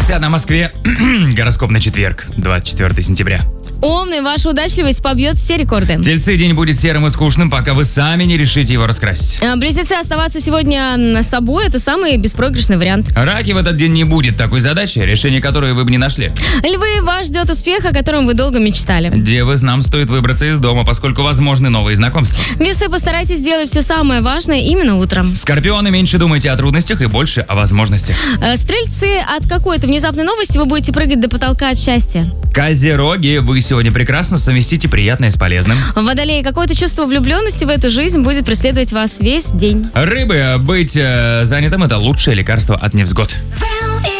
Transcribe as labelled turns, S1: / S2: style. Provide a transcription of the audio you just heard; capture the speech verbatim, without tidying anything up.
S1: часа на Москве. Гороскоп на четверг, двадцать четвёртого сентября.
S2: Умный, ваша удачливость побьет все рекорды.
S1: Тельцы, день будет серым и скучным, пока вы сами не решите его раскрасить.
S2: А, Близнецы, оставаться сегодня собой – это самый беспроигрышный вариант.
S1: Раки, в этот день не будет такой задачи, решение которой вы бы не нашли.
S2: Львы, вас ждет успех, о котором вы долго мечтали.
S1: Девы, нам стоит выбраться из дома, поскольку возможны новые знакомства.
S2: Весы, постарайтесь сделать все самое важное именно утром.
S1: Скорпионы, меньше думайте о трудностях и больше о возможностях.
S2: А, Стрельцы, от какой-то внезапной новости вы будете прыгать до потолка от счастья.
S1: Козероги, вы сегодня прекрасно совместите приятное с полезным.
S2: Водолеи, какое-то чувство влюбленности в эту жизнь будет преследовать вас весь день.
S1: Рыбы, быть э, занятым – это лучшее лекарство от невзгод.